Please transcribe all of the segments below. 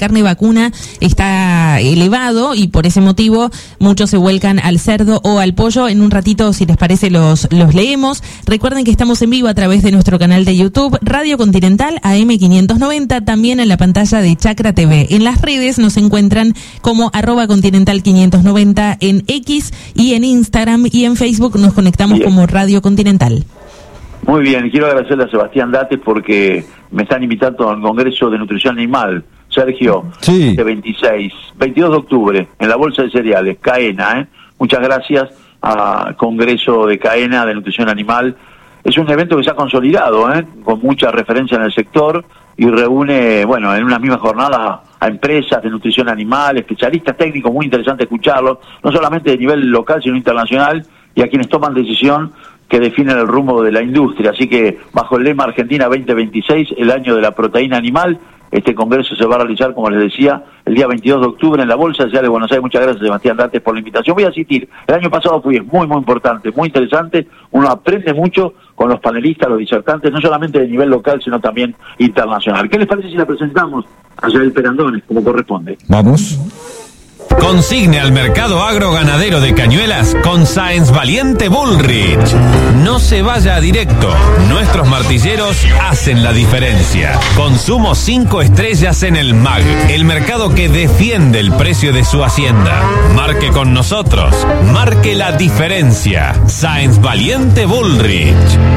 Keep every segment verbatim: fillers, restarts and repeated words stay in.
carne vacuna está elevado y por ese motivo muchos se vuelcan al cerdo o al pollo. En un ratito, si les parece, los, los leemos. Recuerden que estamos en vivo a través de nuestro canal de YouTube, Radio Continental A M quinientos noventa, también en la pantalla de Chacra T V. En las redes nos encuentran como arroba Continental quinientos noventa en X y en Instagram, y en Facebook nos conectamos bien como Radio Continental. Muy bien, quiero agradecerle a Sebastián Dates porque me están invitando al Congreso de Nutrición Animal. Sergio, sí. De veintiséis, veintidós de octubre, en la Bolsa de Cereales, CAENA, ¿eh? Muchas gracias al Congreso de CAENA de Nutrición Animal. Es un evento que se ha consolidado, ¿eh? Con mucha referencia en el sector y reúne, bueno, en una misma jornada a empresas de nutrición animal, especialistas técnicos, muy interesante escucharlos, no solamente de nivel local, sino internacional, y a quienes toman decisión que definen el rumbo de la industria. Así que bajo el lema Argentina veinte veintiséis, el año de la proteína animal, este congreso se va a realizar, como les decía, el día veintidós de octubre en la Bolsa de Buenos Aires. Muchas gracias, Sebastián Dates, por la invitación. Voy a asistir. El año pasado fui muy, muy importante, muy interesante. Uno aprende mucho con los panelistas, los disertantes, no solamente de nivel local, sino también internacional. ¿Qué les parece si la presentamos a Yael Perandones, como corresponde? Vamos. Consigne al mercado agroganadero de Cañuelas con Sáenz Valiente Bullrich. No se vaya a directo. Nuestros martilleros hacen la diferencia. Consumo cinco estrellas en el M A G, el mercado que defiende el precio de su hacienda. Marque con nosotros. Marque la diferencia. Sáenz Valiente Bullrich.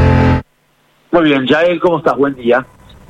Muy bien, Yael, ¿cómo estás? Buen día.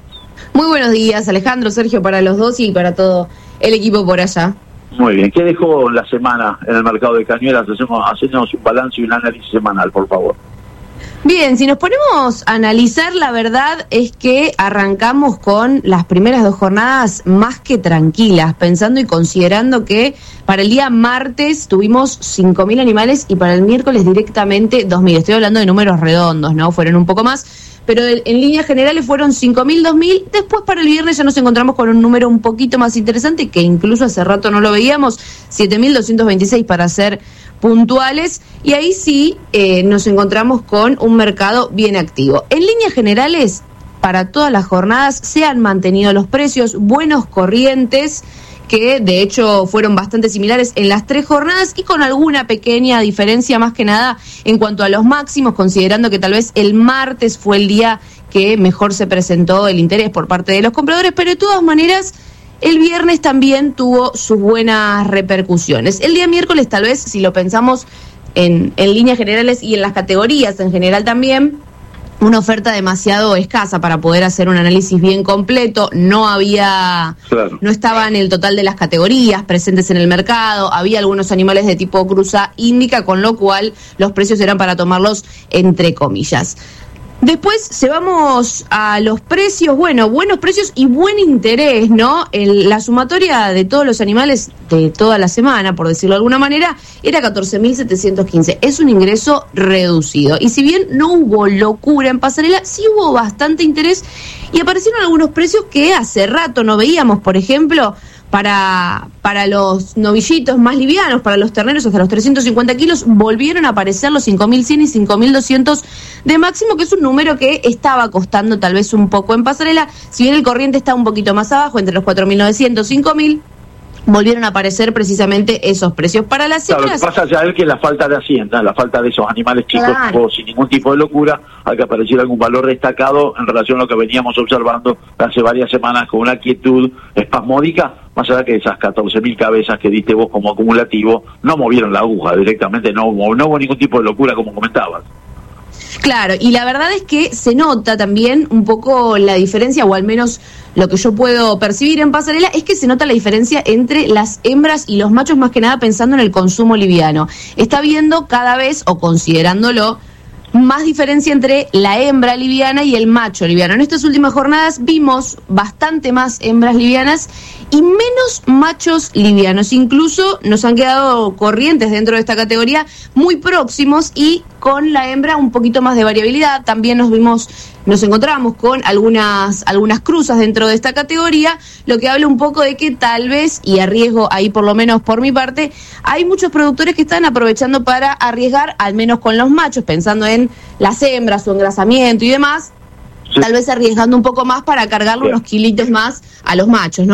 Muy buenos días, Alejandro, Sergio, para los dos y para todo el equipo por allá. Muy bien. ¿Qué dejó la semana en el mercado de Cañuelas? Hacemos, hacemos un balance y un análisis semanal, por favor. Bien, si nos ponemos a analizar, la verdad es que arrancamos con las primeras dos jornadas más que tranquilas, pensando y considerando que para el día martes tuvimos cinco mil animales y para el miércoles directamente dos mil. Estoy hablando de números redondos, ¿no? Fueron un poco más, pero en líneas generales fueron cinco mil, dos mil. Después para el viernes ya nos encontramos con un número un poquito más interesante, que incluso hace rato no lo veíamos, siete mil doscientos veintiséis para ser puntuales, y ahí sí eh, nos encontramos con un mercado bien activo. En líneas generales, para todas las jornadas se han mantenido los precios, buenos corrientes, que de hecho fueron bastante similares en las tres jornadas y con alguna pequeña diferencia más que nada en cuanto a los máximos, considerando que tal vez el martes fue el día que mejor se presentó el interés por parte de los compradores, pero de todas maneras el viernes también tuvo sus buenas repercusiones. El día miércoles tal vez, si lo pensamos en, en líneas generales y en las categorías en general también, una oferta demasiado escasa para poder hacer un análisis bien completo. No había, claro. no estaba en el total de las categorías presentes en el mercado, había algunos animales de tipo cruza índica, con lo cual los precios eran para tomarlos entre comillas. Después, se vamos a los precios, bueno, buenos precios y buen interés, ¿no? El, la sumatoria de todos los animales de toda la semana, por decirlo de alguna manera, era catorce mil setecientos quince. Es un ingreso reducido. Y si bien no hubo locura en pasarela, sí hubo bastante interés y aparecieron algunos precios que hace rato no veíamos. Por ejemplo, para, para los novillitos más livianos, para los terneros hasta los trescientos cincuenta kilos, volvieron a aparecer los cinco mil cien y cinco mil doscientos de máximo, que es un número que estaba costando tal vez un poco en pasarela. Si bien el corriente está un poquito más abajo, entre los cuatro mil novecientos, cinco mil, volvieron a aparecer precisamente esos precios. Para las claro, hembras... Lo que pasa ya es que la falta de hacienda, la falta de esos animales chicos, claro. sin ningún tipo de locura, hay que aparecer algún valor destacado en relación a lo que veníamos observando hace varias semanas con una quietud espasmódica, más allá que esas catorce mil cabezas que diste vos como acumulativo, no movieron la aguja directamente, no hubo, no hubo ningún tipo de locura como comentabas. Claro, y la verdad es que se nota también un poco la diferencia, o al menos lo que yo puedo percibir en pasarela, es que se nota la diferencia entre las hembras y los machos, más que nada pensando en el consumo liviano. Está habiendo cada vez, o considerándolo, más diferencia entre la hembra liviana y el macho liviano. En estas últimas jornadas vimos bastante más hembras livianas y menos machos livianos. Incluso nos han quedado corrientes dentro de esta categoría muy próximos y con la hembra un poquito más de variabilidad. También nos vimos, nos encontramos con algunas, algunas cruzas dentro de esta categoría, lo que habla un poco de que tal vez, y arriesgo ahí por lo menos por mi parte, hay muchos productores que están aprovechando para arriesgar, al menos con los machos, pensando en las hembras, su engrasamiento y demás, sí. Tal vez arriesgando un poco más para cargarle Bien. unos kilitos más a los machos, ¿no?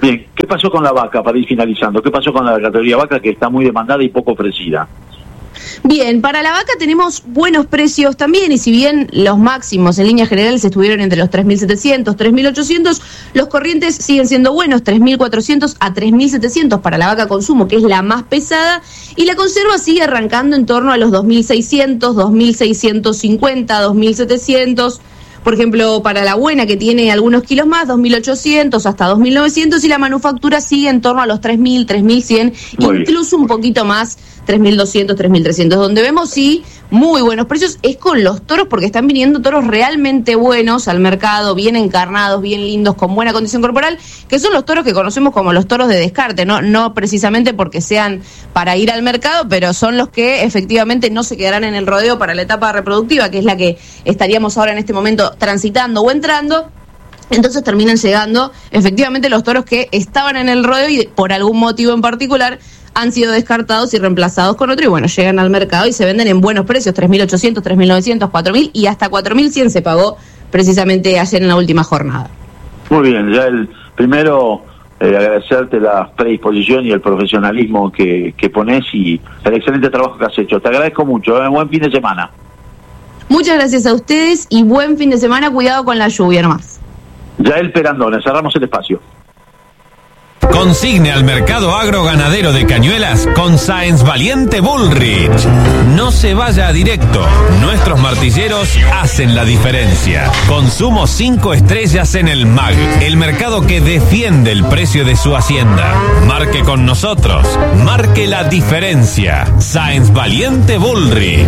Bien, ¿qué pasó con la vaca, para ir finalizando? ¿Qué pasó con la categoría vaca, que está muy demandada y poco ofrecida? Bien, para la vaca tenemos buenos precios también, y si bien los máximos en líneas generales estuvieron entre los tres mil setecientos, tres mil ochocientos, los corrientes siguen siendo buenos, tres mil cuatrocientos a tres mil setecientos para la vaca consumo, que es la más pesada, y la conserva sigue arrancando en torno a los dos mil seiscientos, dos mil seiscientos cincuenta, dos mil setecientos. Por ejemplo, para la buena, que tiene algunos kilos más, dos mil ochocientos hasta dos mil novecientos, y la manufactura sigue en torno a los tres mil, tres mil cien, incluso un poquito más, tres mil doscientos, tres mil trescientos. Donde vemos, sí, muy buenos precios es con los toros, porque están viniendo toros realmente buenos al mercado, bien encarnados, bien lindos, con buena condición corporal, que son los toros que conocemos como los toros de descarte, no, no precisamente porque sean para ir al mercado, pero son los que efectivamente no se quedarán en el rodeo para la etapa reproductiva, que es la que estaríamos ahora en este momento transitando o entrando. Entonces terminan llegando efectivamente los toros que estaban en el rodeo y por algún motivo en particular han sido descartados y reemplazados con otro, y bueno, llegan al mercado y se venden en buenos precios, tres mil ochocientos, tres mil novecientos, cuatro mil y hasta cuatro mil cien se pagó precisamente ayer en la última jornada. Muy bien, ya el primero, eh, agradecerte la predisposición y el profesionalismo que, que pones y el excelente trabajo que has hecho. Te agradezco mucho, ¿eh? Buen fin de semana. Muchas gracias a ustedes y buen fin de semana, cuidado con la lluvia nomás. Yael Perandone, cerramos el espacio. Consigne al mercado agroganadero de Cañuelas con Sáenz Valiente Bullrich. No se vaya a directo. Nuestros martilleros hacen la diferencia. Consumo cinco estrellas en el M A G, el mercado que defiende el precio de su hacienda. Marque con nosotros. Marque la diferencia. Sáenz Valiente Bullrich.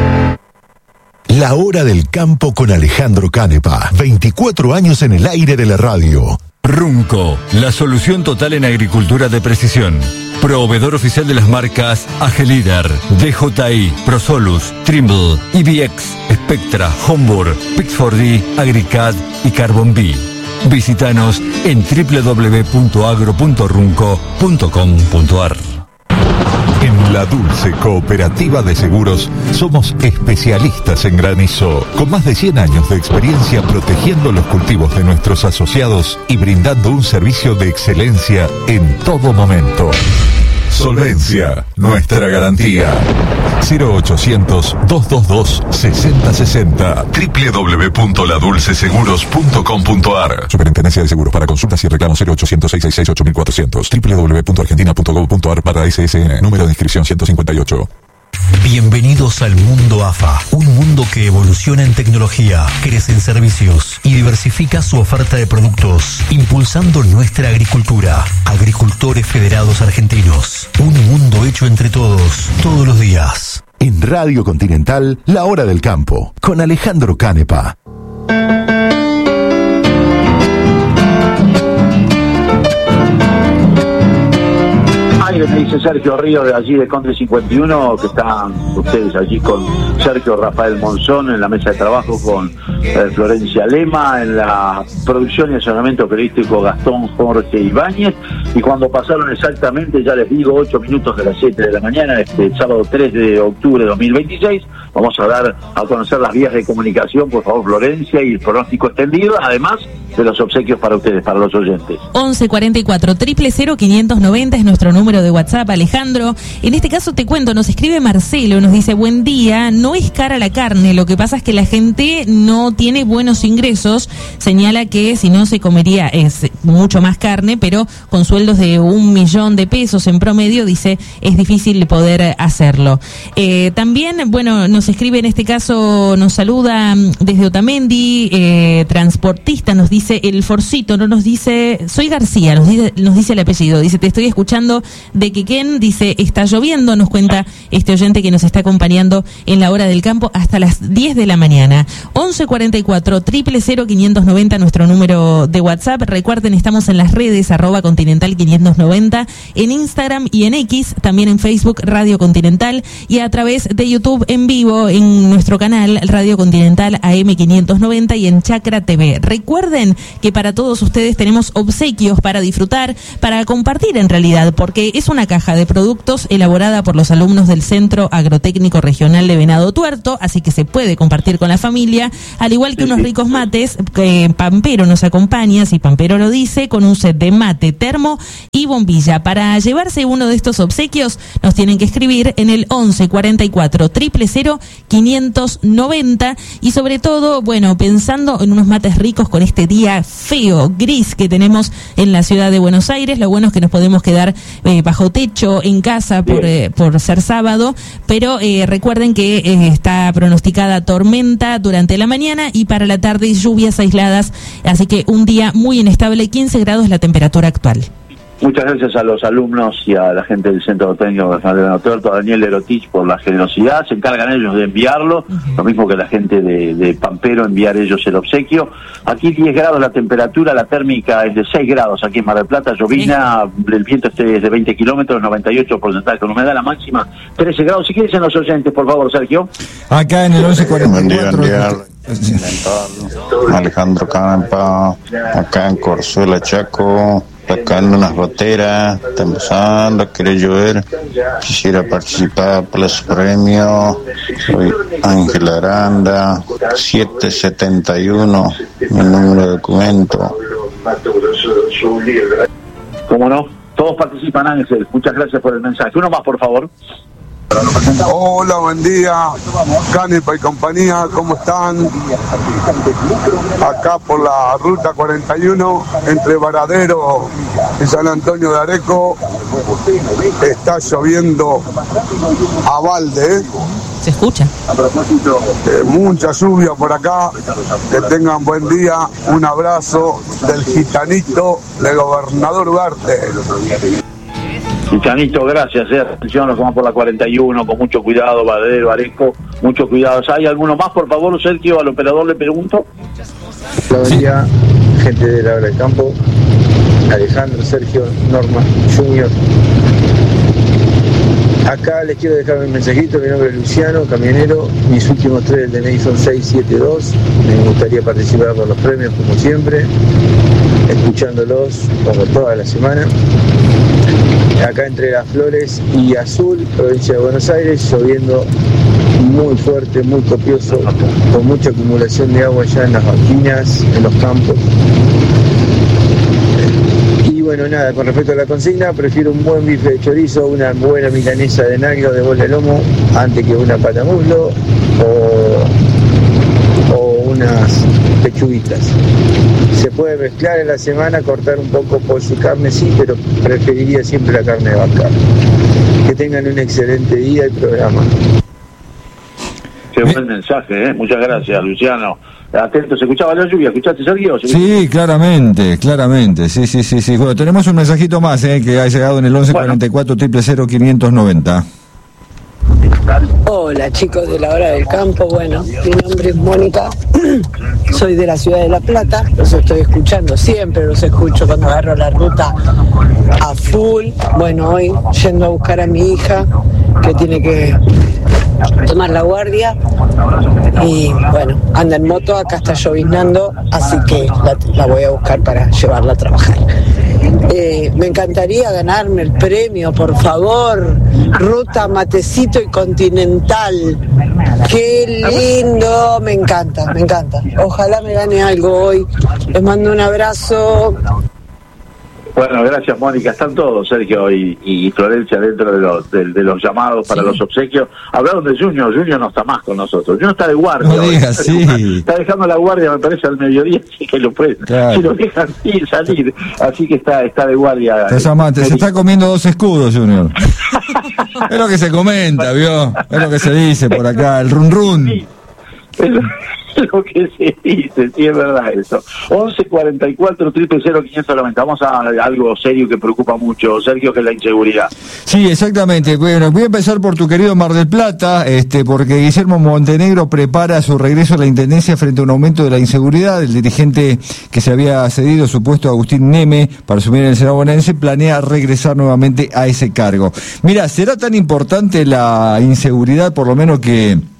La Hora del Campo con Alejandro Canepa. veinticuatro años en el aire de la radio. Runco, la solución total en agricultura de precisión. Proveedor oficial de las marcas Agelíder, D J I, Prosolus, Trimble, E B X, Spectra, Homburg, Pixford D, Agricad y Carbon B. Visítanos en doble u doble u doble u punto agro punto runco punto com punto a r. En La Dulce Cooperativa de Seguros somos especialistas en granizo, con más de cien años de experiencia protegiendo los cultivos de nuestros asociados y brindando un servicio de excelencia en todo momento. Solvencia, nuestra garantía. cero ochocientos, doscientos veintidós, sesenta sesenta. doble u doble u doble u punto la dulce seguros punto com punto a r. Superintendencia de Seguros. Para consultas y reclamos cero ochocientos, seiscientos sesenta y seis, ocho mil cuatrocientos. doble u doble u doble u punto argentina punto gov punto a r barra S S N. Número de inscripción ciento cincuenta y ocho. Bienvenidos al mundo A F A, un mundo que evoluciona en tecnología, crece en servicios y diversifica su oferta de productos, impulsando nuestra agricultura. Agricultores Federados Argentinos, un mundo hecho entre todos, todos los días. En Radio Continental, La Hora del Campo, con Alejandro Canepa. Me dice Sergio Río de allí de Conde cincuenta y uno, que están ustedes allí con Sergio Rafael Monzón en la mesa de trabajo, con eh, Florencia Lema en la producción y asesoramiento periodístico, Gastón Jorge Ibáñez, y cuando pasaron exactamente, ya les digo, ocho minutos de las siete de la mañana, este sábado tres de octubre de dos mil veintiséis, vamos a dar a conocer las vías de comunicación, por favor, Florencia, y el pronóstico extendido, además de los obsequios para ustedes, para los oyentes. once cuarenta y cuatro, cero cero cero, quinientos noventa es nuestro número de WhatsApp, Alejandro. En este caso te cuento, nos escribe Marcelo, nos dice: buen día, no es cara la carne, lo que pasa es que la gente no tiene buenos ingresos. Señala que si no se comería es mucho más carne, pero con sueldos de un millón de pesos en promedio, dice, es difícil poder hacerlo. Eh, también, bueno, nos escribe en este caso, nos saluda desde Otamendi, eh, transportista, nos dice el Forcito, no nos dice, soy García, nos dice, nos dice el apellido, dice, te estoy escuchando de Quequén, dice, está lloviendo, nos cuenta este oyente que nos está acompañando en la Hora del Campo hasta las diez de la mañana. once cuarenta y cuatro, cero cero cero, quinientos noventa, nuestro número de WhatsApp. Recuerden, estamos en las redes, arroba Continental quinientos noventa, en Instagram y en X, también en Facebook, Radio Continental, y a través de YouTube en vivo. vivo en nuestro canal Radio Continental A M quinientos noventa y en Chacra T V. Recuerden que para todos ustedes tenemos obsequios para disfrutar, para compartir en realidad, porque es una caja de productos elaborada por los alumnos del Centro Agrotécnico Regional de Venado Tuerto, así que se puede compartir con la familia, al igual que unos ricos mates, que Pampero nos acompaña, si Pampero lo dice, con un set de mate, termo y bombilla. Para llevarse uno de estos obsequios, nos tienen que escribir en el once cuarenta y cuatro, cero cero cero, quinientos noventa, y sobre todo, bueno, pensando en unos mates ricos con este día feo, gris que tenemos en la ciudad de Buenos Aires. Lo bueno es que nos podemos quedar eh, bajo techo en casa por, eh, por ser sábado, pero eh, recuerden que eh, está pronosticada tormenta durante la mañana y para la tarde lluvias aisladas, así que un día muy inestable, quince grados la temperatura actual. Muchas gracias a los alumnos y a la gente del Centro Técnico de Venado Tuerto, a Daniel Erotich por la generosidad. Se encargan ellos de enviarlo, uh-huh. Lo mismo que la gente de, de Pampero, enviar ellos el obsequio. Aquí diez grados la temperatura, la térmica es de seis grados aquí en Mar del Plata, llovina, sí. El viento este es de veinte kilómetros, noventa y ocho porcentaje con humedad, la máxima trece grados. Si quieres en los oyentes, por favor, Sergio. Acá en el once cuarenta y cuatro. Alejandro Campa, acá en Corzuela, Chaco. Acá en unas goteras, está empezando a querer llover. Quisiera participar por los premios. Soy Ángel Aranda, setecientos setenta y uno, mi número de documento. ¿Cómo no? Todos participan, Ángel. Muchas gracias por el mensaje. Uno más, por favor. Hola, buen día, Canepa y compañía, ¿cómo están? Acá por la ruta cuarenta y uno, entre Varadero y San Antonio de Areco, está lloviendo a balde, ¿eh? Se escucha. Eh, mucha lluvia por acá, que tengan buen día, un abrazo del gitanito de Gobernador Ugarte. Chanito, gracias, eh. Atención, nos vamos por la cuarenta y uno, con mucho cuidado, Varadero, Areco, mucho cuidado. ¿Hay alguno más, por favor, Sergio? Al operador le pregunto. Buen día, gente de la hora del campo, Alejandro, Sergio, Norma, Junior. Acá les quiero dejar un mensajito, mi nombre es Luciano, camionero, mis últimos tres del D N I son seis siete dos, me gustaría participar por los premios como siempre, escuchándolos como toda la semana. Acá entre Las Flores y Azul, provincia de Buenos Aires, lloviendo muy fuerte, muy copioso, con mucha acumulación de agua ya en las banquinas, en los campos. Y bueno, nada, con respecto a la consigna, prefiero un buen bife de chorizo, una buena milanesa de nalga de bola de lomo, antes que una pata muslo o, o unas pechuguitas. Se puede mezclar en la semana, cortar un poco pollo y carne, sí, pero preferiría siempre la carne de vaca. Que tengan un excelente día y programa. Qué buen mensaje, ¿eh? Muchas gracias, Luciano. Atento, ¿se escuchaba la lluvia? ¿Escuchaste, Sergio? Sí, claramente, claramente, sí, sí, sí, sí. Bueno, tenemos un mensajito más, ¿eh? Que ha llegado en el once cuarenta y cuatro, cero cero cero, quinientos noventa. Hola chicos de la hora del campo, bueno, mi nombre es Mónica, soy de la ciudad de La Plata, los estoy escuchando siempre, los escucho cuando agarro la ruta a full, bueno, hoy yendo a buscar a mi hija que tiene que tomar la guardia y bueno, anda en moto, acá está lloviznando, así que la, la voy a buscar para llevarla a trabajar. Eh, me encantaría ganarme el premio, por favor. Ruta Matecito y Continental. Qué lindo, me encanta, me encanta. Ojalá me gane algo hoy. Les mando un abrazo. Bueno, gracias, Mónica. Están todos, Sergio y, y Florencia, dentro de los, de, de los llamados para sí. Los obsequios. Hablaron de Junior. Junior no está más con nosotros. Junior está de guardia. No digas, sí. Está dejando la guardia, me parece, al mediodía, así que lo pueden. Claro. Si lo dejan sí, salir. Así que está está de guardia. Te se está comiendo dos escudos, Junior. Es lo que se comenta, ¿vio? Es lo que se dice por acá, el run run. Sí. Es lo que se dice, sí, es verdad eso. once cuarenta y cuatro, cero cero cero, quinientos noventa. Vamos a algo serio que preocupa mucho, Sergio, que es la inseguridad. Sí, exactamente. Bueno, voy a empezar por tu querido Mar del Plata, este, porque Guillermo Montenegro prepara su regreso a la Intendencia frente a un aumento de la inseguridad. El dirigente que se había cedido su puesto a Agustín Neme para asumir en el Senado bonaerense planea regresar nuevamente a ese cargo. Mira, ¿será tan importante la inseguridad, por lo menos que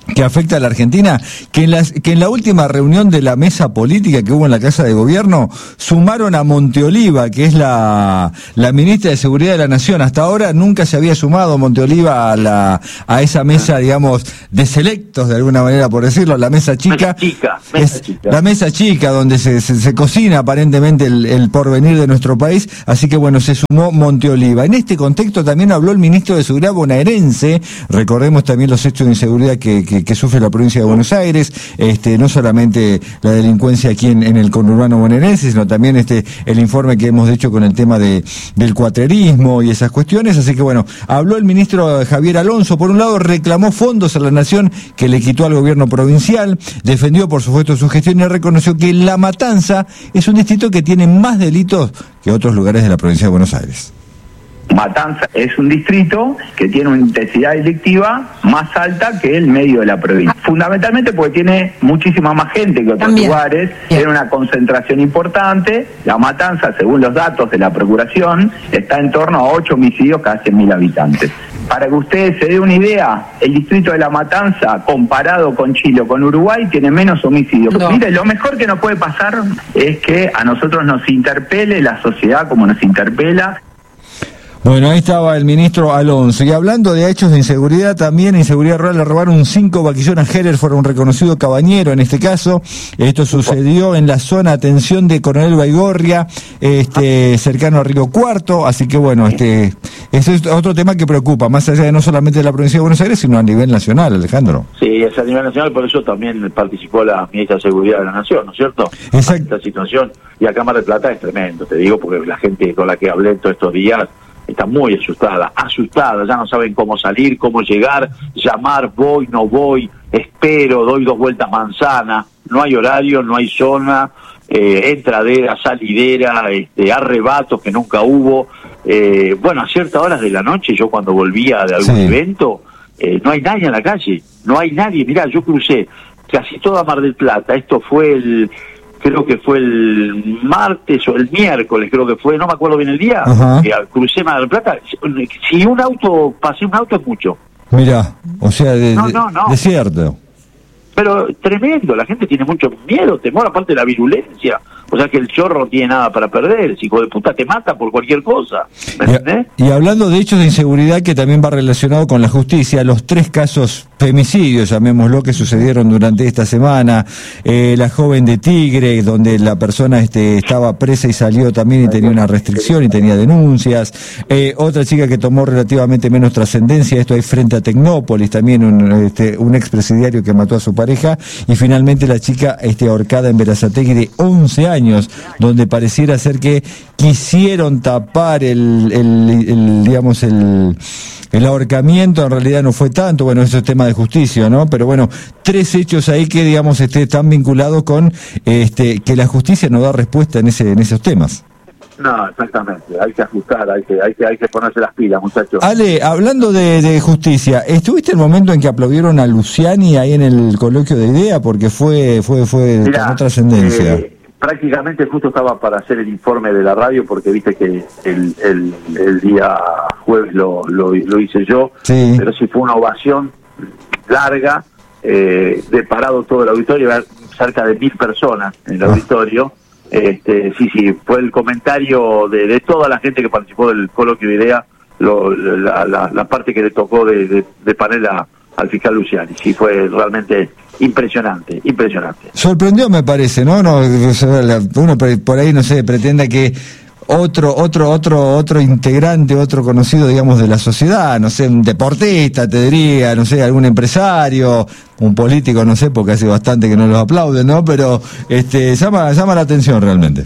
que afecta a la Argentina, que en, las, que en la última reunión de la mesa política que hubo en la Casa de Gobierno, sumaron a Monteoliva, que es la, la ministra de Seguridad de la Nación. Hasta ahora nunca se había sumado Monteoliva a la a esa mesa, digamos, de selectos, de alguna manera, por decirlo, la mesa chica. Mesa chica, mesa es chica. La mesa chica, donde se, se, se cocina aparentemente el, el porvenir de nuestro país, así que bueno, se sumó Monteoliva. En este contexto también habló el ministro de Seguridad bonaerense, recordemos también los hechos de inseguridad que, que, que sufre la provincia de Buenos Aires, este, no solamente la delincuencia aquí en, en el conurbano bonaerense, sino también este el informe que hemos hecho con el tema de del cuatrerismo y esas cuestiones, así que bueno, habló el ministro Javier Alonso, por un lado reclamó fondos a la nación que le quitó al gobierno provincial, defendió por supuesto su gestión y reconoció que La Matanza es un distrito que tiene más delitos que otros lugares de la provincia de Buenos Aires. Matanza es un distrito que tiene una intensidad delictiva más alta que el medio de la provincia. Fundamentalmente porque tiene muchísima más gente que otros También. lugares, Bien. tiene una concentración importante. La Matanza, según los datos de la Procuración, está en torno a ocho homicidios cada cien mil habitantes. Para que ustedes se den una idea, el distrito de La Matanza, comparado con Chile o con Uruguay, tiene menos homicidios. No. Mire, lo mejor que nos puede pasar es que a nosotros nos interpele la sociedad como nos interpela. Bueno, ahí estaba el ministro Alonso. Y hablando de hechos de inseguridad, también inseguridad rural, le robaron cinco vaquillonas Heller, fueron un reconocido cabañero en este caso. Esto sucedió en la zona atención de Coronel Baigorria, este, cercano a Río Cuarto, así que bueno, este, ese es otro tema que preocupa, más allá de no solamente de la provincia de Buenos Aires, sino a nivel nacional, Alejandro. Sí, es a nivel nacional, por eso también participó la ministra de Seguridad de la Nación, ¿no es cierto? Exacto. Esta situación, y acá Mar del Plata es tremendo, te digo, porque la gente con la que hablé todos estos días está muy asustada, asustada, ya no saben cómo salir, cómo llegar, llamar, voy, no voy, espero, doy dos vueltas manzana, no hay horario, no hay zona, eh, entradera, salidera, este, arrebatos que nunca hubo. Eh, bueno, a ciertas horas de la noche, yo cuando volvía de algún sí. evento, eh, no hay nadie en la calle, no hay nadie. Mirá, yo crucé casi toda Mar del Plata, esto fue el... creo que fue el martes o el miércoles, creo que fue, no me acuerdo bien el día, que crucé Mar del Plata. Si un auto, pasé un auto es mucho. Mira, o sea, de, no, no, no. desierto. Pero tremendo, la gente tiene mucho miedo, temor, aparte de la virulencia. O sea que el chorro no tiene nada para perder, el hijo de puta te mata por cualquier cosa. ¿Me entendés? Y, y hablando de hechos de inseguridad que también va relacionado con la justicia, los tres casos femicidios, llamémoslo, que sucedieron durante esta semana, eh, la joven de Tigre, donde la persona este, estaba presa y salió también y tenía una restricción y tenía denuncias, eh, otra chica que tomó relativamente menos trascendencia, esto hay frente a Tecnópolis, también un, este, un expresidiario que mató a su pareja, y finalmente la chica este, ahorcada en Berazategui de once años, donde pareciera ser que quisieron tapar el, el, el digamos, el, el ahorcamiento, en realidad no fue tanto, bueno, eso es tema de justicia, ¿no? Pero bueno, tres hechos ahí que, digamos, este, están vinculados con este, que la justicia no da respuesta en ese en esos temas. No, exactamente, hay que ajustar, hay que hay que hay que ponerse las pilas, muchachos. Ale, hablando de, de justicia, ¿estuviste el momento en que aplaudieron a Luciani ahí en el coloquio de idea? Porque fue fue fue de trascendencia. Eh, prácticamente justo estaba para hacer el informe de la radio, porque viste que el, el, el día jueves lo, lo, lo hice yo, sí. Pero sí fue una ovación larga, eh, de parado todo el auditorio, cerca de mil personas en el ah. auditorio. Este, sí, sí, fue el comentario de, de toda la gente que participó del coloquio de idea, lo, la, la, la parte que le tocó de, de, de panel a, al fiscal Luciani. Sí, fue realmente impresionante, impresionante. Sorprendió, me parece, ¿no? no uno por ahí, no sé, pretenda que otro otro otro otro integrante, otro conocido, digamos, de la sociedad, no sé, un deportista, te diría, no sé, algún empresario, un político, no sé, porque hace bastante que no los aplauden, ¿no? Pero este llama llama la atención realmente.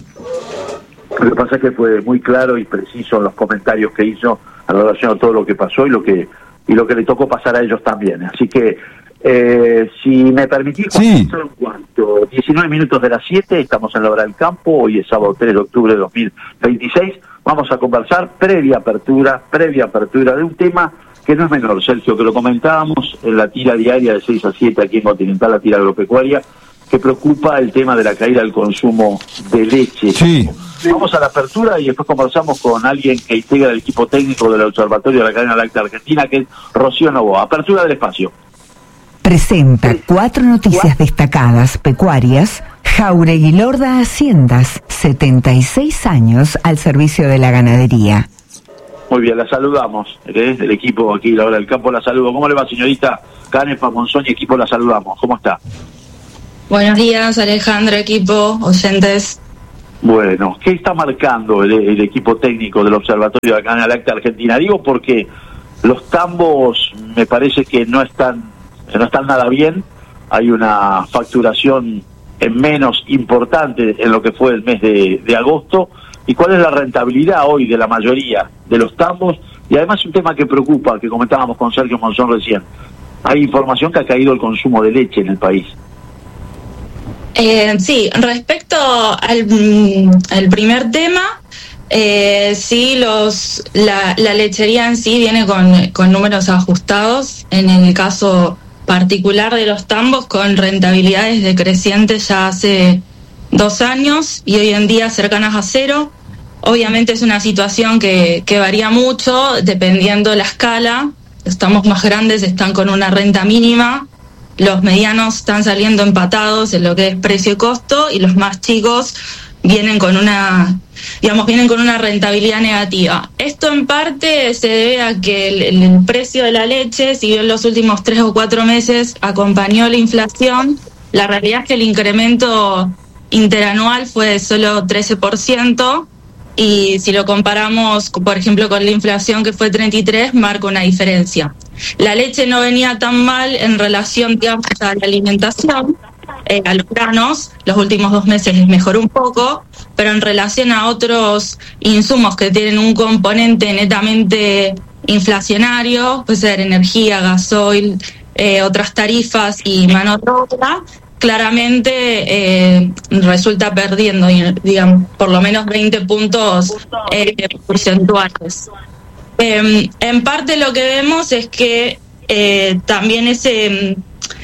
Lo que pasa es que fue muy claro y preciso en los comentarios que hizo en relación a todo lo que pasó y lo que y lo que le tocó pasar a ellos también. Así que, eh, si me permitís, sí. Son cuanto diecinueve minutos de las siete, estamos en la hora del campo, hoy es sábado tres de octubre de dos mil veintiséis, vamos a conversar previa apertura, previa apertura de un tema que no es menor, Sergio, que lo comentábamos en la tira diaria de seis a siete aquí en Continental, la tira agropecuaria, que preocupa el tema de la caída del consumo de leche. Sí. Vamos a la apertura y después conversamos con alguien que integra el equipo técnico del Observatorio de la Cadena Láctea Argentina, que es Rocío Novoa. Apertura del espacio. presenta cuatro noticias destacadas pecuarias. Jauregui Lorda Haciendas, setenta y seis años al servicio de la ganadería. Muy bien, la saludamos. ¿eh? El equipo aquí, la hora del campo, la saludo. ¿Cómo le va, señorita Canepa Monzón y equipo? La saludamos. ¿Cómo está? Buenos días, Alejandro, equipo, oyentes. Bueno, ¿qué está marcando el, el equipo técnico del Observatorio de la Cadena Láctea Argentina? Digo porque los tambos me parece que no están, no están nada bien. Hay una facturación en menos importante en lo que fue el mes de, de agosto. ¿Y cuál es la rentabilidad hoy de la mayoría de los tambos? Y además un tema que preocupa, que comentábamos con Sergio Monzón recién. Hay información que ha caído el consumo de leche en el país. Eh, sí, respecto al, al primer tema, eh, sí, los, la, la lechería en sí viene con, con números ajustados. En el caso particular de los tambos, con rentabilidades decrecientes ya hace dos años y hoy en día cercanas a cero. Obviamente es una situación que, que varía mucho dependiendo la escala. Los tambos más grandes están con una renta mínima, los medianos están saliendo empatados en lo que es precio y costo, y los más chicos vienen con una, digamos, vienen con una rentabilidad negativa. Esto en parte se debe a que el, el precio de la leche, si bien en los últimos tres o cuatro meses acompañó la inflación, la realidad es que el incremento interanual fue de solo trece por ciento, y si lo comparamos, por ejemplo, con la inflación, que fue treinta y tres, marca una diferencia. La leche no venía tan mal en relación, digamos, a la alimentación, eh, a los granos. Los últimos dos meses les mejoró un poco, pero en relación a otros insumos que tienen un componente netamente inflacionario, puede ser energía, gasoil, eh, otras tarifas y mano de obra, claramente eh, resulta perdiendo, digamos, por lo menos veinte puntos eh, porcentuales. Eh, en parte lo que vemos es que eh, también ese,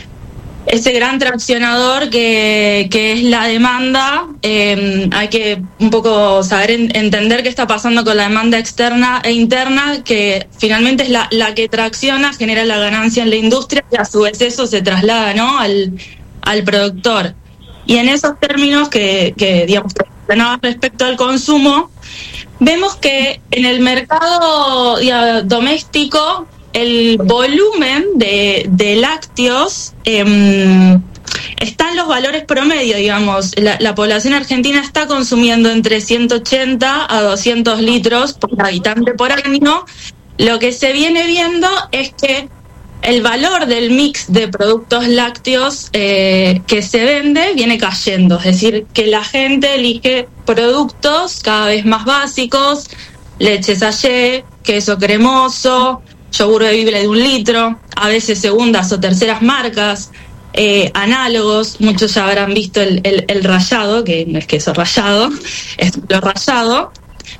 ese gran traccionador que, que es la demanda, eh, hay que un poco saber en, entender qué está pasando con la demanda externa e interna, que finalmente es la, la que tracciona, genera la ganancia en la industria, y a su vez eso se traslada, ¿no?, al al productor. Y en esos términos que, que digamos, respecto al consumo, vemos que en el mercado, digamos, doméstico, el volumen de, de lácteos eh, está en los valores promedio, digamos. La, la población argentina está consumiendo entre ciento ochenta a doscientos litros por habitante por año. Lo que se viene viendo es que el valor del mix de productos lácteos eh, que se vende viene cayendo, es decir, que la gente elige productos cada vez más básicos, leche sachet, queso cremoso, yogur bebible de un litro, a veces segundas o terceras marcas, eh, análogos. Muchos ya habrán visto el, el, el rallado, que no es queso rallado, es lo rallado.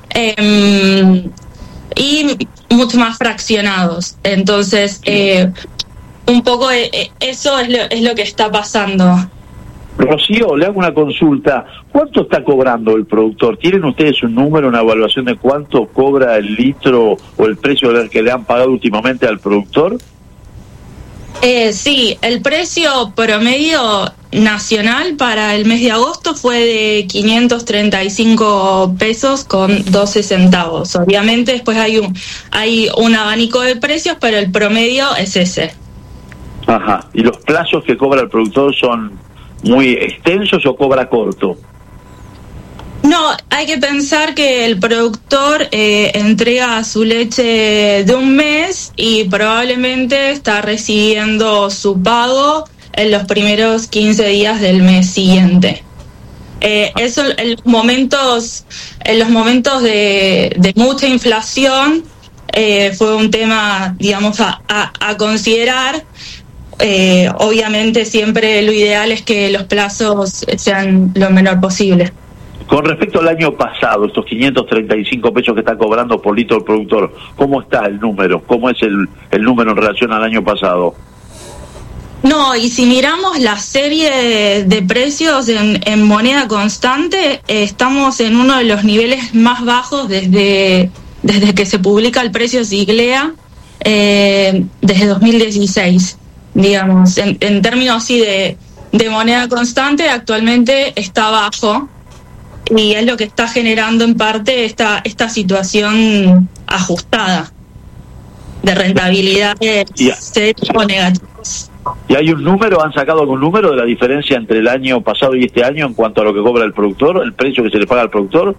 Eh, y mucho más fraccionados. Entonces, eh, un poco eh, eso es lo, es lo que está pasando. Rocío, le hago una consulta. ¿Cuánto está cobrando el productor? ¿Tienen ustedes un número, una evaluación de cuánto cobra el litro o el precio del que le han pagado últimamente al productor? Eh, sí, el precio promedio nacional para el mes de agosto fue de quinientos treinta y cinco pesos con doce centavos. Obviamente después hay un hay un abanico de precios, pero el promedio es ese. Ajá. ¿Y los plazos que cobra el productor son muy extensos o cobra corto? No, hay que pensar que el productor eh, entrega su leche de un mes y probablemente está recibiendo su pago en los primeros quince días del mes siguiente. Eh, eso en los momentos, en los momentos de, de mucha inflación eh, fue un tema, digamos, a, a, a considerar. Eh, obviamente siempre lo ideal es que los plazos sean lo menor posible. Con respecto al año pasado, estos quinientos treinta y cinco pesos que está cobrando por litro el productor, ¿cómo está el número? ¿Cómo es el, el número en relación al año pasado? No, y si miramos la serie de, de precios en, en moneda constante, eh, estamos en uno de los niveles más bajos desde, desde que se publica el precio Siglea, eh, desde dos mil dieciséis. digamos, en, en términos así de, de moneda constante, actualmente está bajo, y es lo que está generando en parte esta, esta situación ajustada de rentabilidades o negativas. ¿Y hay un número, han sacado algún número de la diferencia entre el año pasado y este año en cuanto a lo que cobra el productor, el precio que se le paga al productor?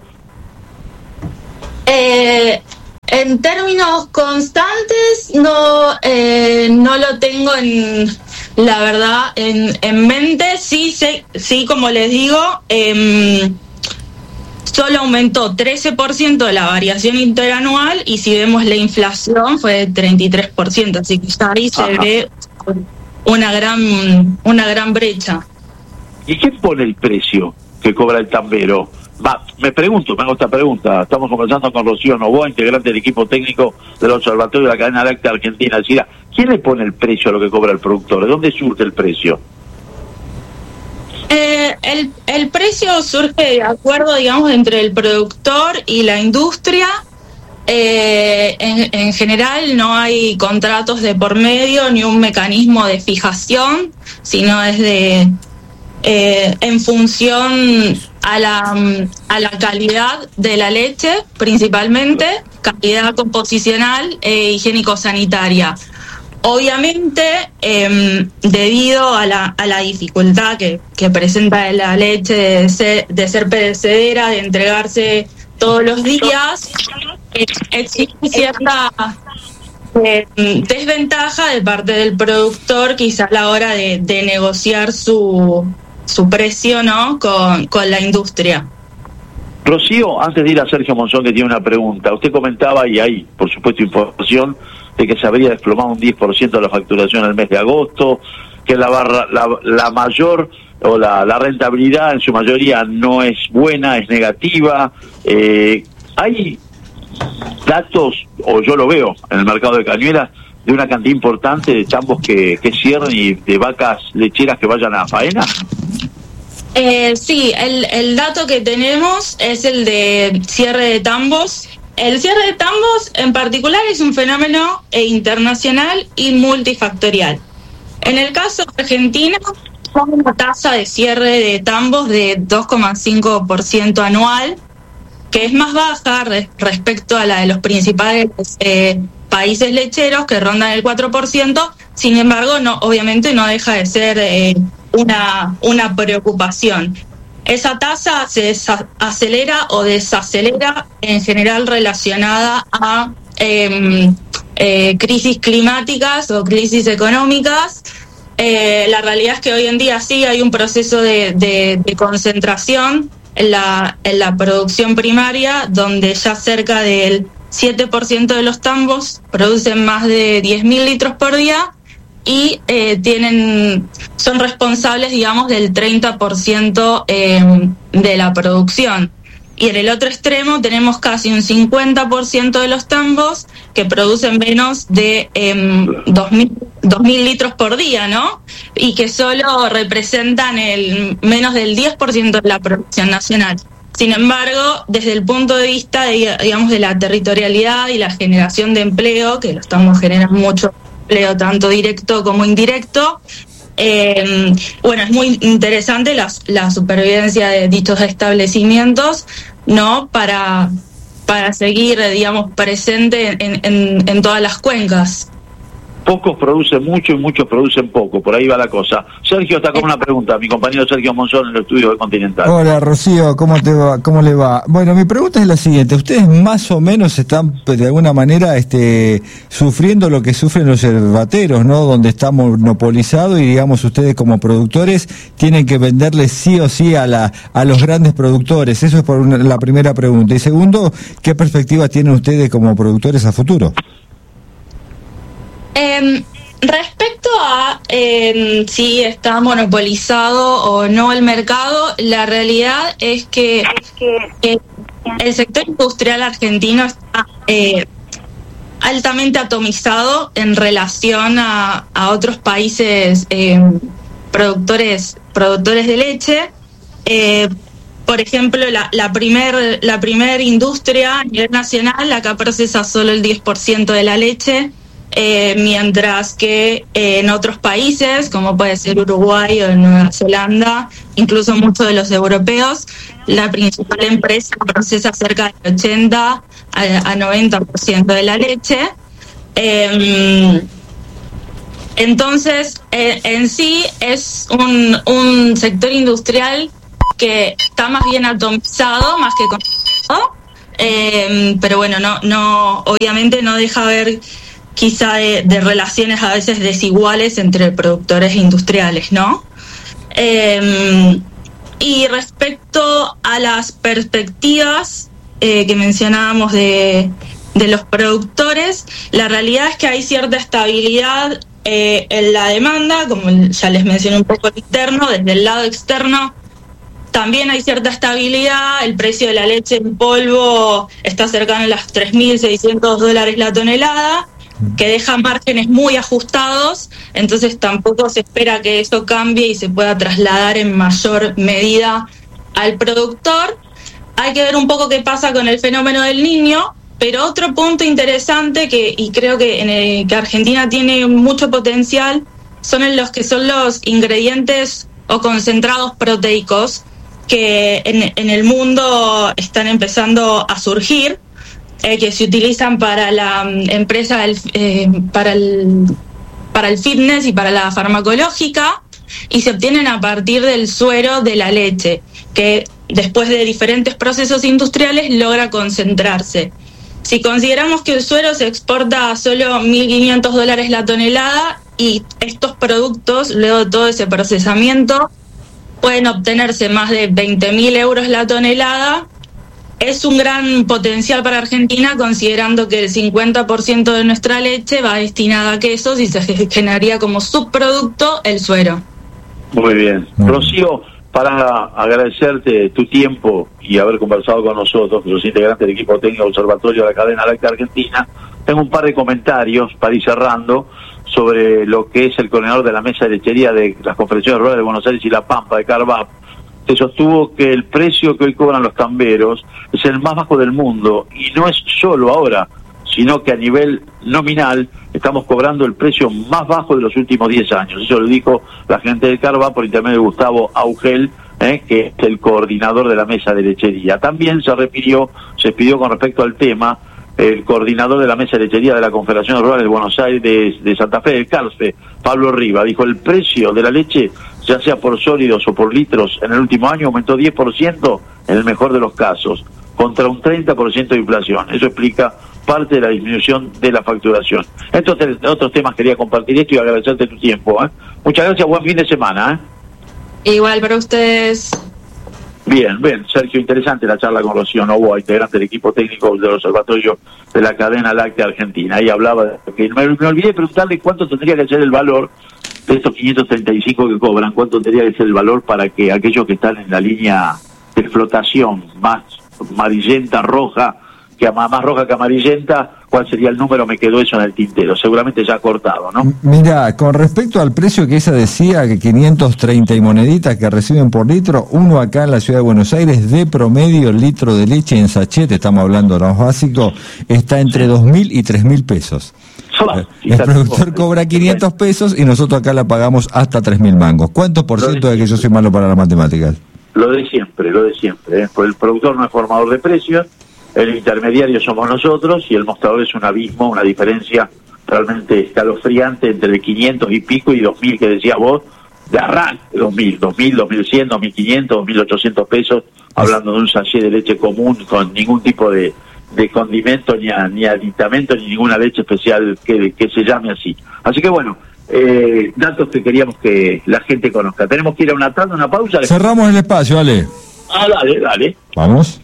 Eh, en términos constantes no eh, no lo tengo en la verdad en, en mente. Sí, sé, sí, como les digo, eh, solo aumentó trece por ciento de la variación interanual, y si vemos la inflación fue de treinta y tres por ciento, así que ya ahí se ve una gran una gran brecha. ¿Y quién pone el precio que cobra el tambero? Va, me pregunto, me hago esta pregunta. Estamos conversando con Rocío Novoa, integrante del equipo técnico del Observatorio de la Cadena Láctea Argentina. Decía, ¿quién le pone el precio a lo que cobra el productor? ¿De dónde surge el precio? Eh, el, el precio surge de acuerdo, digamos, entre el productor y la industria. Eh, en, en general no hay contratos de por medio ni un mecanismo de fijación, sino es de eh, en función a la a la calidad de la leche, principalmente calidad composicional e higiénico-sanitaria. Obviamente, eh, debido a la a la dificultad que, que presenta la leche de ser, de ser perecedera, de entregarse todos los días, eh, existe cierta eh, desventaja de parte del productor, quizás a la hora de, de negociar su su precio, ¿no?, con, con la industria. Rocío, antes de ir a Sergio Monzón, que tiene una pregunta, usted comentaba, y hay por supuesto información, de que se habría desplomado un diez por ciento de la facturación en el mes de agosto, que la barra, la, la mayor o la, la rentabilidad en su mayoría no es buena, es negativa. Eh, hay datos, o yo lo veo en el mercado de Cañuelas, de una cantidad importante de tambos que, que cierren y de vacas lecheras que vayan a faena. Eh, sí, el, el dato que tenemos es el de cierre de tambos. El cierre de tambos en particular es un fenómeno eh, internacional y multifactorial. En el caso de Argentina, con una tasa de cierre de tambos de dos coma cinco por ciento anual, que es más baja re- respecto a la de los principales eh, países lecheros, que rondan el cuatro por ciento. Sin embargo, no, obviamente no deja de ser eh, una, una preocupación. Esa tasa se desa- acelera o desacelera en general relacionada a eh, eh, crisis climáticas o crisis económicas. Eh, la realidad es que hoy en día sí hay un proceso de, de, de concentración en la, en la producción primaria, donde ya cerca del siete por ciento de los tambos producen más de diez mil litros por día y eh, tienen son responsables, digamos, del treinta por ciento eh, de la producción. Y en el otro extremo tenemos casi un cincuenta por ciento de los tambos que producen menos de eh, dos mil litros por día, ¿no? Y que solo representan el menos del diez por ciento de la producción nacional. Sin embargo, desde el punto de vista, de, digamos, de la territorialidad y la generación de empleo, que los tambos generan mucho empleo, tanto directo como indirecto, eh, bueno, es muy interesante la, la supervivencia de dichos establecimientos, ¿no?, para, para seguir, digamos, presente en, en, en todas las cuencas. Pocos producen mucho y muchos producen poco, por ahí va la cosa. Sergio está con una pregunta, mi compañero Sergio Monzón en el estudio de Continental. Hola Rocío, ¿cómo te va? ¿Cómo le va? Bueno, mi pregunta es la siguiente: ¿ustedes más o menos están de alguna manera este, sufriendo lo que sufren los yerbateros, ¿no? Donde está monopolizado y, digamos, ustedes como productores tienen que venderle sí o sí a la a los grandes productores? Eso es por una, la primera pregunta. Y segundo, ¿qué perspectivas tienen ustedes como productores a futuro? Eh, respecto a eh, si está monopolizado o no el mercado, la realidad es que eh, el sector industrial argentino está eh, altamente atomizado en relación a, a otros países eh, productores productores de leche. Eh, por ejemplo, la, la primer la primer industria a nivel nacional acá procesa solo el diez por ciento de la leche. eh, mientras que eh, en otros países, como puede ser Uruguay o Nueva Zelanda, incluso muchos de los europeos, la principal empresa procesa cerca del ochenta a noventa por ciento de la leche. Eh, entonces, eh, en sí es un, un sector industrial que está más bien atomizado, más que conectado, eh, pero bueno, no, no, obviamente no deja ver quizá de, de relaciones a veces desiguales entre productores industriales, ¿no? Eh, y respecto a las perspectivas eh, que mencionábamos de, de los productores, la realidad es que hay cierta estabilidad eh, en la demanda, como ya les mencioné un poco interno. Desde el lado externo también hay cierta estabilidad. El precio de la leche en polvo está cercano a los tres mil seiscientos dólares la tonelada, que deja márgenes muy ajustados, entonces tampoco se espera que eso cambie y se pueda trasladar en mayor medida al productor. Hay que ver un poco qué pasa con el fenómeno del Niño, pero otro punto interesante que y creo que en el, que Argentina tiene mucho potencial son en los que son los ingredientes o concentrados proteicos que en, en el mundo están empezando a surgir. Eh, que se utilizan para la um, empresa del, eh, para el para el fitness y para la farmacológica, y se obtienen a partir del suero de la leche, que después de diferentes procesos industriales logra concentrarse. Si consideramos que el suero se exporta a solo mil quinientos dólares la tonelada, y estos productos, luego de todo ese procesamiento, pueden obtenerse más de veinte mil euros la tonelada, es un gran potencial para Argentina, considerando que el cincuenta por ciento de nuestra leche va destinada a quesos y se generaría como subproducto el suero. Muy bien. Rocío, para agradecerte tu tiempo y haber conversado con nosotros, los integrantes del equipo técnico del Observatorio de la Cadena Láctea Argentina, tengo un par de comentarios para ir cerrando sobre lo que es el coordinador de la mesa de lechería de las Confederaciones Rurales de Buenos Aires y La Pampa, de Carvap. Se sostuvo que el precio que hoy cobran los camberos es el más bajo del mundo, y no es solo ahora, sino que a nivel nominal estamos cobrando el precio más bajo de los últimos diez años. Eso lo dijo la gente del Carvap por intermedio de Gustavo Augel, eh, que es el coordinador de la mesa de lechería. También se refirió, se pidió con respecto al tema, el coordinador de la mesa de lechería de la Confederación Rural de Buenos Aires, de, de Santa Fe, del Carce, Pablo Riva, dijo: el precio de la leche, ya sea por sólidos o por litros, en el último año aumentó diez por ciento en el mejor de los casos, contra un treinta por ciento de inflación. Eso explica parte de la disminución de la facturación. Estos otros temas quería compartir esto y agradecerte tu tiempo. ¿eh? Muchas gracias, buen fin de semana. ¿eh? Igual para ustedes. Bien, bien, Sergio, interesante la charla con Rocío Novoa, integrante del equipo técnico del Observatorio de la Cadena Láctea Argentina. Ahí hablaba de que me, me olvidé preguntarle cuánto tendría que ser el valor de estos quinientos treinta y cinco que cobran, cuánto tendría que ser el valor para que aquellos que están en la línea de flotación más amarillenta, roja, que más roja que amarillenta, cuál sería el número, me quedó eso en el tintero, seguramente ya cortado, ¿no? Mira, con respecto al precio que ella decía, que quinientos treinta y moneditas que reciben por litro, uno acá en la ciudad de Buenos Aires, de promedio, el litro de leche en sachet, estamos hablando de los básicos, está entre dos mil y tres mil pesos. El productor cobra quinientos pesos y nosotros acá la pagamos hasta tres mil mangos. ¿Cuántos por ciento de que yo soy malo para las matemáticas? Lo de siempre, lo de siempre, ¿eh? Pues el productor no es formador de precios, el intermediario somos nosotros, y el mostrador es un abismo, una diferencia realmente escalofriante entre quinientos y pico y dos mil que decías vos, de arranque, dos mil, dos mil, dos mil cien, dos mil quinientos, dos mil ochocientos pesos, hablando de un sachet de leche común con ningún tipo de, de condimento, ni, a, ni aditamento, ni ninguna leche especial que, que se llame así. Así que bueno, eh, datos que queríamos que la gente conozca. Tenemos que ir a una tanda, una pausa. Cerramos el espacio, Ale. Ah, dale, dale. Vamos.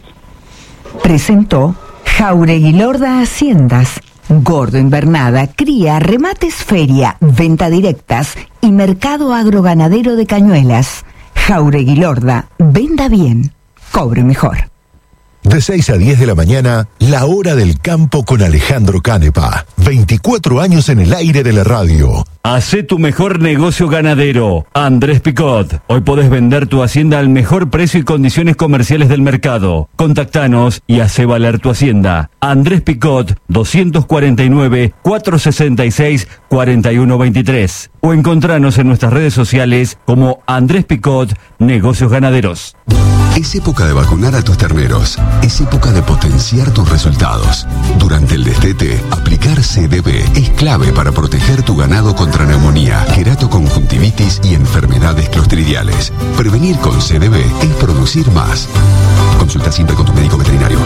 Presentó Jauregui Lorda Haciendas, Gordo Invernada, Cría, Remates Feria, Venta Directas y Mercado Agroganadero de Cañuelas. Jauregui Lorda, venda bien, cobre mejor. De seis a diez de la mañana, La Hora del Campo con Alejandro Canepa. veinticuatro años en el aire de la radio. Hacé tu mejor negocio ganadero. Andrés Picot. Hoy podés vender tu hacienda al mejor precio y condiciones comerciales del mercado. Contactanos y hacé valer tu hacienda. Andrés Picot, doscientos cuarenta y nueve, cuatrocientos sesenta y seis, cuarenta y uno veintitrés. O encontranos en nuestras redes sociales como Andrés Picot, Negocios Ganaderos. Es época de vacunar a tus terneros. Es época de potenciar tus resultados. Durante el destete, aplicar C D B es clave para proteger tu ganado contra neumonía, queratoconjuntivitis y enfermedades clostridiales. Prevenir con C D B es producir más. Consulta siempre con tu médico veterinario.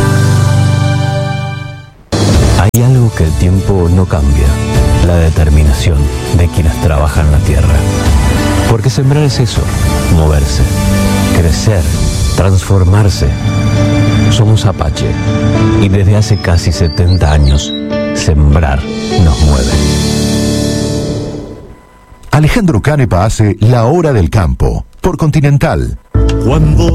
Hay algo que el tiempo no cambia: la determinación de quienes trabajan la tierra. Porque sembrar es eso, moverse, crecer, transformarse. Somos Apache y desde hace casi setenta años, sembrar nos mueve. Alejandro Canepa hace La Hora del Campo, por Continental. Cuando